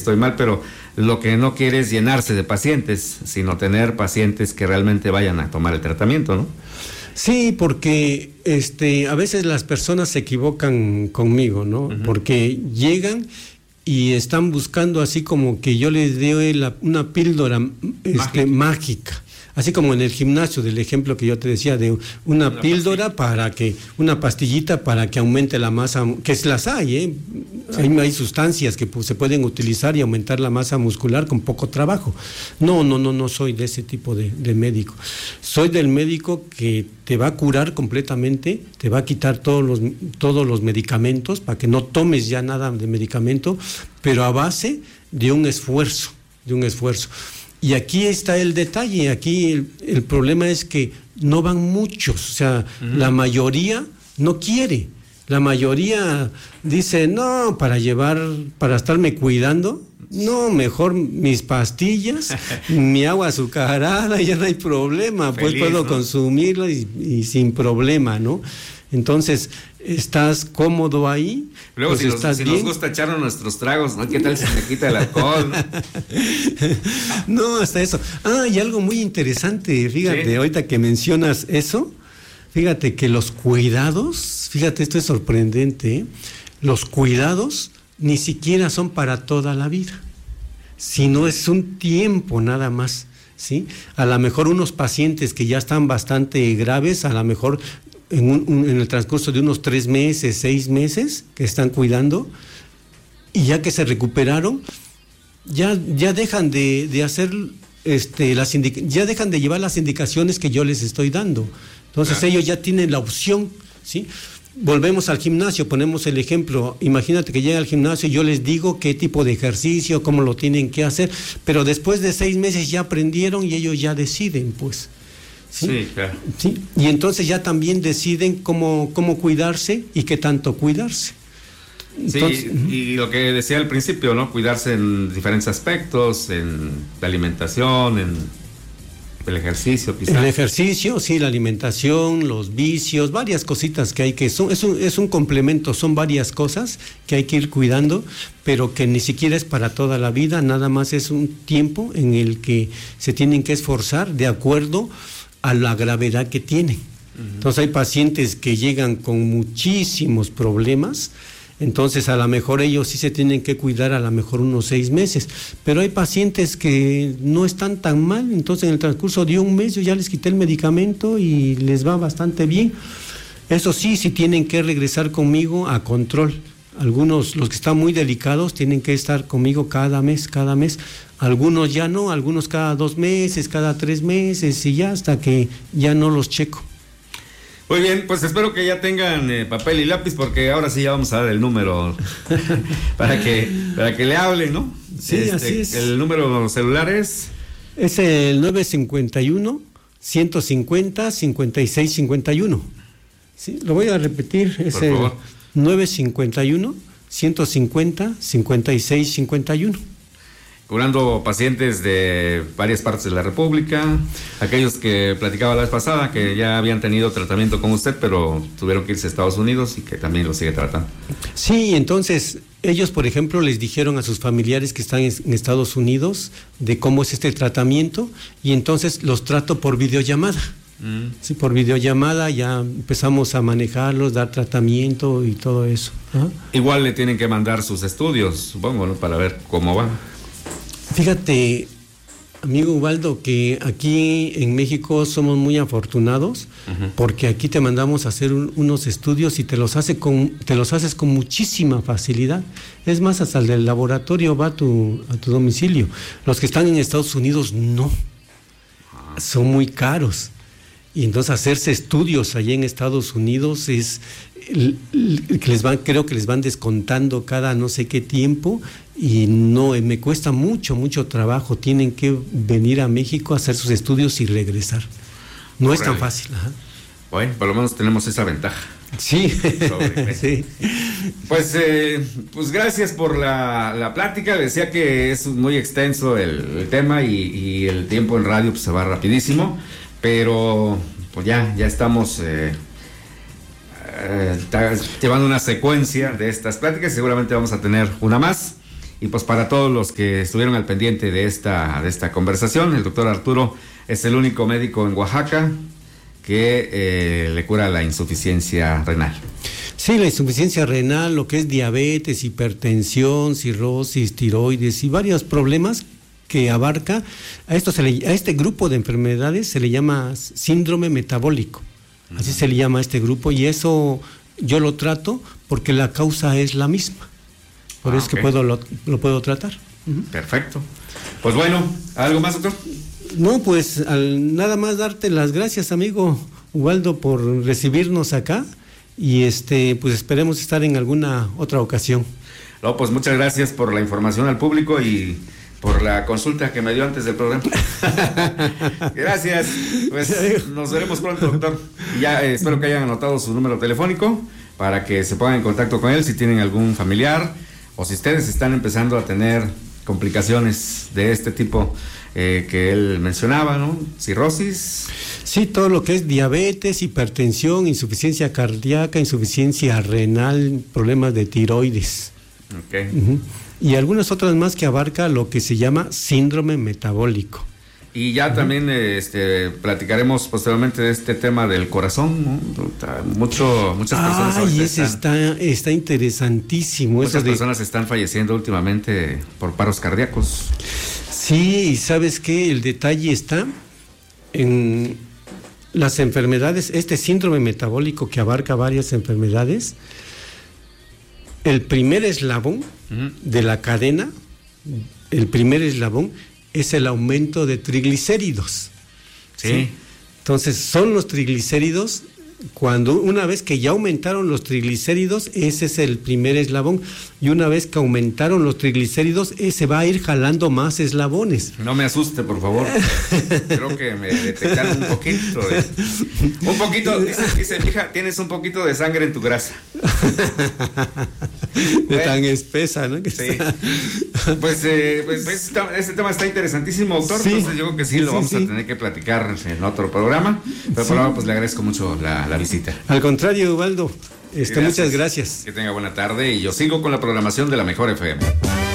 estoy mal, pero lo que no quiere es llenarse de pacientes, sino tener pacientes que realmente vayan a tomar el tratamiento, ¿no? Sí, porque a veces las personas se equivocan conmigo, ¿no? Uh-huh. Porque llegan y están buscando así como que yo les dé una píldora mágica. Así como en el gimnasio, del ejemplo que yo te decía, de una píldora una pastillita para que aumente la masa, que las hay, ¿eh? Sí. Hay sustancias que se pueden utilizar y aumentar la masa muscular con poco trabajo. No soy de ese tipo de médico. Soy del médico que te va a curar completamente, te va a quitar todos los medicamentos para que no tomes ya nada de medicamento, pero a base de un esfuerzo. Y aquí está el detalle, aquí el problema es que no van muchos, o sea, uh-huh. La mayoría no quiere, la mayoría dice, no, para estarme cuidando, no, mejor mis pastillas, mi agua azucarada, ya no hay problema, feliz, pues puedo, ¿no?, consumirla y sin problema, ¿no? Entonces, estás cómodo ahí. Luego, pues si nos gusta echarnos nuestros tragos, ¿no? ¿Qué tal si me quita el alcohol? No, hasta eso. Y algo muy interesante, fíjate, ¿sí? Ahorita que mencionas eso, fíjate que los cuidados, fíjate, esto es sorprendente, ¿eh? Los cuidados ni siquiera son para toda la vida, sino es un tiempo nada más, ¿sí? A lo mejor unos pacientes que ya están bastante graves, a lo mejor en el transcurso de unos 3 meses, 6 meses que están cuidando, y ya que se recuperaron, ya dejan de hacer ya dejan de llevar las indicaciones que yo les estoy dando. Entonces ellos ya tienen la opción, ¿sí? Volvemos al gimnasio, ponemos el ejemplo. Imagínate que llega al gimnasio y yo les digo qué tipo de ejercicio, cómo lo tienen que hacer, pero después de 6 meses ya aprendieron y ellos ya deciden, pues. ¿Sí? Claro. ¿Sí? Y entonces ya también deciden cómo cuidarse y qué tanto cuidarse. Entonces, sí, y lo que decía al principio, ¿no? Cuidarse en diferentes aspectos, en la alimentación, en el ejercicio, quizás. El ejercicio, sí, la alimentación, los vicios, varias cositas que hay que... es un complemento, son varias cosas que hay que ir cuidando, pero que ni siquiera es para toda la vida, nada más es un tiempo en el que se tienen que esforzar de acuerdo a la gravedad que tienen. Uh-huh. Entonces hay pacientes que llegan con muchísimos problemas, entonces a lo mejor ellos sí se tienen que cuidar a lo mejor unos 6 meses, pero hay pacientes que no están tan mal, entonces en el transcurso de 1 mes yo ya les quité el medicamento y les va bastante bien. Eso sí tienen que regresar conmigo a control. Algunos, los que están muy delicados, tienen que estar conmigo cada mes. Algunos ya no, algunos cada 2 meses, cada 3 meses y ya hasta que ya no los checo. Muy bien, pues espero que ya tengan papel y lápiz, porque ahora sí ya vamos a dar el número para que le hablen, ¿no? Sí, así es. El número celular es el 951-150-5651. Sí, lo voy a repetir, es el 951-150-5651. Curando pacientes de varias partes de la República, aquellos que platicaba la vez pasada que ya habían tenido tratamiento con usted, pero tuvieron que irse a Estados Unidos y que también lo sigue tratando. Sí, entonces ellos, por ejemplo, les dijeron a sus familiares que están en Estados Unidos de cómo es este tratamiento, y entonces los trato por videollamada. Sí, por videollamada ya empezamos a manejarlos, dar tratamiento y todo eso. ¿Ah? Igual le tienen que mandar sus estudios, supongo, ¿no? Para ver cómo va. Fíjate, amigo Ubaldo, que aquí en México somos muy afortunados, uh-huh, porque aquí te mandamos a hacer unos estudios y te los haces con muchísima facilidad. Es más, hasta el del laboratorio va a tu domicilio. Los que están en Estados Unidos no, son muy caros. Y entonces hacerse estudios allá en Estados Unidos es que creo que les van descontando cada no sé qué tiempo, y no, me cuesta mucho trabajo. Tienen que venir a México a hacer sus estudios y regresar. No es tan fácil. Ajá. Bueno, por lo menos tenemos esa ventaja. Sí. Sí. Pues gracias por la plática. Decía que es muy extenso el tema y el tiempo en radio pues se va rapidísimo, pero pues ya estamos llevando una secuencia de estas pláticas. Seguramente vamos a tener una más. Y pues para todos los que estuvieron al pendiente de esta conversación, el doctor Arturo es el único médico en Oaxaca que le cura la insuficiencia renal. Sí, la insuficiencia renal, lo que es diabetes, hipertensión, cirrosis, tiroides y varios problemas que abarca. A este grupo de enfermedades se le llama síndrome metabólico. Así se le llama a este grupo, y eso yo lo trato porque la causa es la misma. Por eso que lo puedo tratar. Perfecto. Pues bueno, ¿algo más, doctor? No, pues nada más darte las gracias, amigo Ubaldo, por recibirnos acá, y pues esperemos estar en alguna otra ocasión. No, pues muchas gracias por la información al público y por la consulta que me dio antes del programa. Gracias. Pues nos veremos pronto, doctor. Y ya espero que hayan anotado su número telefónico para que se pongan en contacto con él si tienen algún familiar o si ustedes están empezando a tener complicaciones de este tipo que él mencionaba, ¿no? Cirrosis. Sí, todo lo que es diabetes, hipertensión, insuficiencia cardíaca, insuficiencia renal, problemas de tiroides. Okay. Y algunas otras más que abarca lo que se llama síndrome metabólico. Y ya también platicaremos posteriormente de este tema del corazón, ¿no? Muchas personas ese está interesantísimo. Muchas personas están falleciendo últimamente por paros cardíacos. Sí, y ¿sabes qué? El detalle está en las enfermedades, este síndrome metabólico que abarca varias enfermedades. El primer eslabón de la cadena, es el aumento de triglicéridos. ¿Sí? Entonces, son los triglicéridos, una vez que ya aumentaron los triglicéridos, ese es el primer eslabón, y una vez que aumentaron los triglicéridos, ese va a ir jalando más eslabones. No me asuste, por favor. Creo que me detectaron un poquito, dice mi hija, tienes un poquito de sangre en tu grasa. Tan espesa, ¿no? Sí. Pues este tema está interesantísimo, doctor. Sí. Entonces yo creo que lo vamos a tener que platicar en otro programa. Pero por ahora pues le agradezco mucho la visita. Al contrario, Ubaldo, muchas gracias. Que tenga buena tarde y yo sigo con la programación de la Mejor FM.